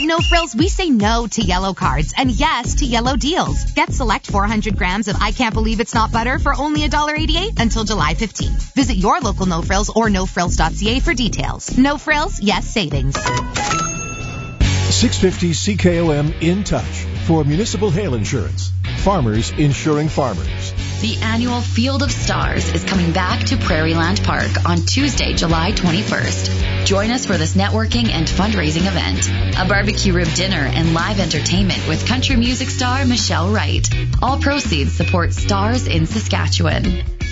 No Frills, we say no to yellow cards and yes to yellow deals. Get select 400 grams of I Can't Believe It's Not Butter for only $1.88 until July 15th. Visit your local No Frills or nofrills.ca for details. No Frills, yes savings. 650 CKOM In Touch for municipal hail insurance. Farmers insuring farmers. The annual Field of Stars is coming back to Prairieland Park on Tuesday, July 21st. Join us for this networking and fundraising event. A barbecue rib dinner and live entertainment with country music star Michelle Wright. All proceeds support Stars in Saskatchewan.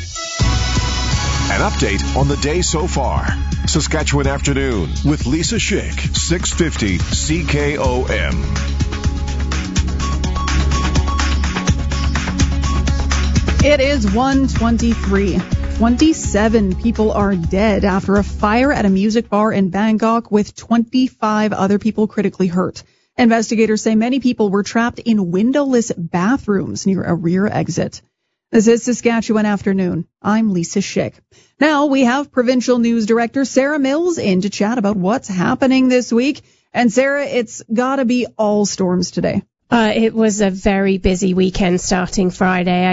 An update on the day so far. Saskatchewan Afternoon with Lisa Schick, 650 CKOM. It is 1:23. 27 people are dead after a fire at a music bar in Bangkok, with 25 other people critically hurt. Investigators say many people were trapped in windowless bathrooms near a rear exit. This is Saskatchewan Afternoon. I'm Lisa Schick. Now we have Provincial News Director Sarah Mills in to chat about what's happening this week. And Sarah, it's gotta be all storms today. It was a very busy weekend starting Friday.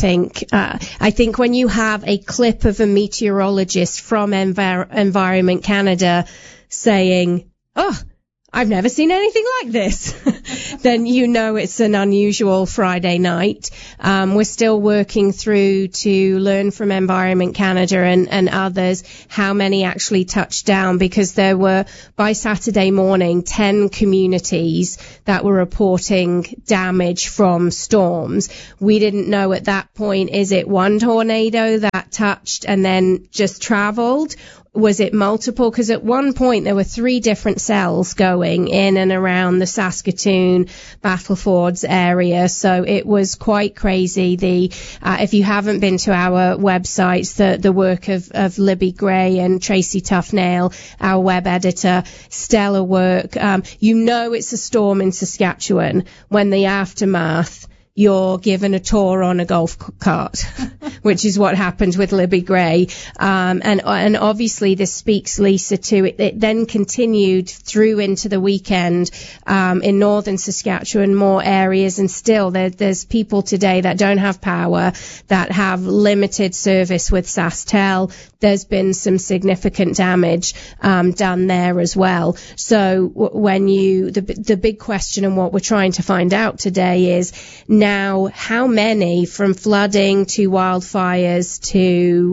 I think when you have a clip of a meteorologist from Environment Canada saying, I've never seen anything like this, then you know it's an unusual Friday night. We're still working through to learn from Environment Canada and others how many actually touched down, because there were, by Saturday morning, 10 communities that were reporting damage from storms. We didn't know at that point, is it one tornado that touched and then just traveled? Was it multiple? Because at one point there were 3 different cells going in and around the Saskatoon, Battlefords area. So it was quite crazy. If you haven't been to our websites, the work of Libby Gray and Tracy Tuffnail, our web editor, stellar work. You know it's a storm in Saskatchewan when the aftermath, you're given a tour on a golf cart, which is what happened with Libby Gray. And obviously this speaks, Lisa, to it. It then continued through into the weekend, in northern Saskatchewan, more areas. And still there's people today that don't have power, that have limited service with SaskTel. There's been some significant damage, done there as well. So when the big question and what we're trying to find out today is, now, how many, from flooding to wildfires to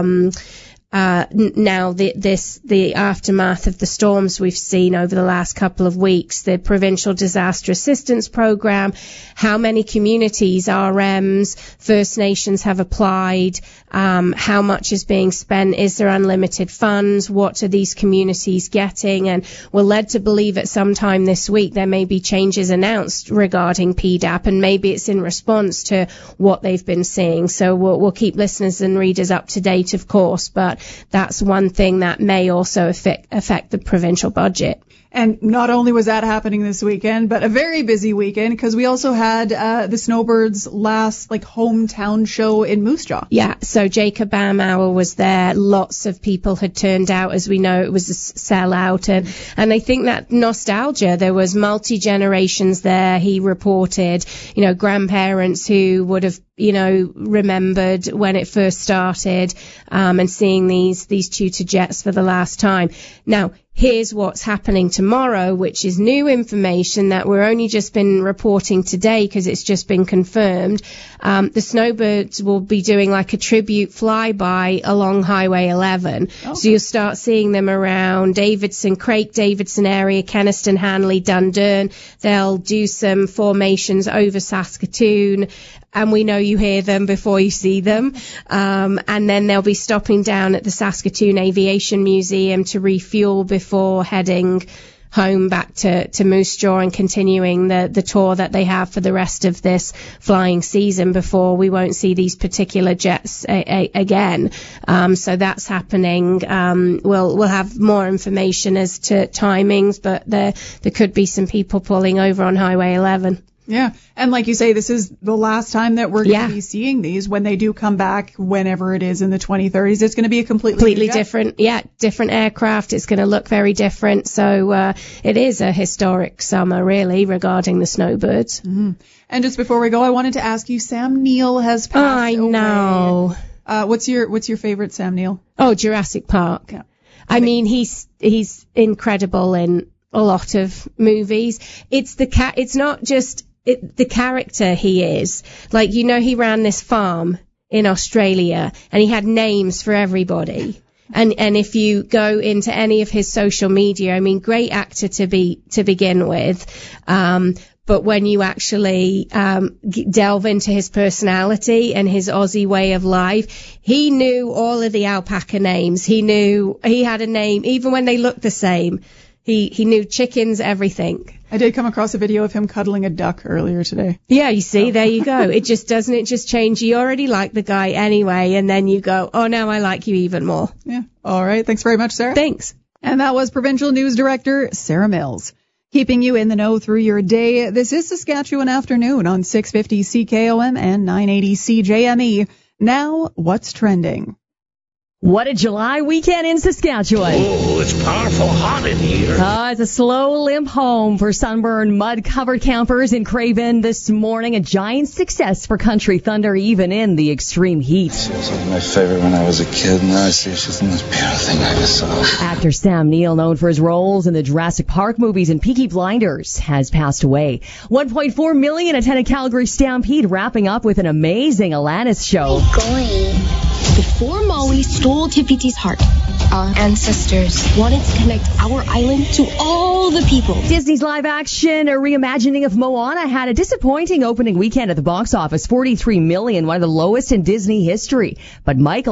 the aftermath of the storms we've seen over the last couple of weeks, the Provincial Disaster Assistance Program, how many communities, RMs, First Nations have applied, how much is being spent, is there unlimited funds, what are these communities getting? And we're led to believe at some time this week there may be changes announced regarding PDAP, and maybe it's in response to what they've been seeing. So we'll keep listeners and readers up to date, of course, but that's one thing that may also affect the provincial budget. And not only was that happening this weekend, but a very busy weekend, because we also had the Snowbirds' last hometown show in Moose Jaw. Yeah, so Jacob Baumauer was there. Lots of people had turned out. As we know, it was a sellout. And I think that nostalgia, there was multi-generations there. He reported, grandparents who would have remembered when it first started, and seeing these Tutor jets for the last time. Now, here's what's happening tomorrow, which is new information that we're only just been reporting today because it's just been confirmed. The Snowbirds will be doing a tribute flyby along Highway 11. Okay. So you'll start seeing them around Davidson, Craik Davidson area, Kenaston, Hanley, Dundurn. They'll do some formations over Saskatoon, and we know you hear them before you see them. And then they'll be stopping down at the Saskatoon Aviation Museum to refuel before heading home back to Moose Jaw and continuing the tour that they have for the rest of this flying season before we won't see these particular jets again. So that's happening. We'll have more information as to timings, but there could be some people pulling over on Highway 11. Yeah. And like you say, this is the last time that we're going to be seeing these. When they do come back, whenever it is in the 2030s, it's going to be a completely different, different aircraft. It's going to look very different. So it is a historic summer, really, regarding the snowbirds. Mm-hmm. And just before we go, I wanted to ask you, Sam Neill has passed away. I know. What's your favorite Sam Neill? Oh, Jurassic Park. Yeah. I mean, he's incredible in a lot of movies. It's not just the character he is. Like, he ran this farm in Australia and he had names for everybody. And if you go into any of his social media, I mean, great actor to begin with. But when you actually delve into his personality and his Aussie way of life, he knew all of the alpaca names. He had a name, even when they looked the same. He knew chickens, everything. I did come across a video of him cuddling a duck earlier today. Yeah, you see, there you go. It just change. You already like the guy anyway, and then you go, oh, now I like you even more. Yeah. All right. Thanks very much, Sarah. Thanks. And that was Provincial News Director Sarah Mills. Keeping you in the know through your day, this is Saskatchewan Afternoon on 650 CKOM and 980 CJME. Now, what's trending? What a July weekend in Saskatchewan. Oh, it's powerful hot in here. It's a slow limp home for sunburned, mud-covered campers in Craven this morning. A giant success for Country Thunder, even in the extreme heat. She was one of my favorite when I was a kid. Now I see she's the most beautiful thing I ever saw. Actor Sam Neill, known for his roles in the Jurassic Park movies and Peaky Blinders, has passed away. 1.4 million attended Calgary Stampede, wrapping up with an amazing Alanis show. Before Maui stole Te Fiti's heart, our ancestors wanted to connect our island to all the people. Disney's live-action reimagining of Moana had a disappointing opening weekend at the box office, 43 million, one of the lowest in Disney history. But Michael